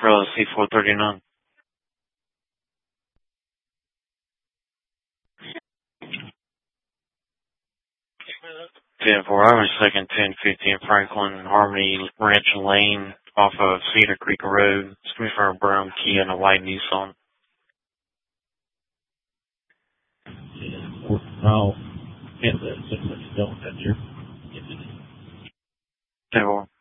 Umbrella C439. 10-4, I was second 1050 Franklin Harmony Ranch Lane off of Cedar Creek Road. It's coming from a brown Kia and a white Nissan. Oh, yeah, that's don't touch your. 10-4.